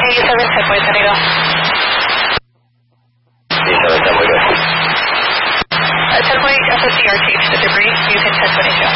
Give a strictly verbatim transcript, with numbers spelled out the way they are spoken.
seven ten point San Diego. D seven ten point. Uh, ten point, S S D R T to the debris using ten twenty-two.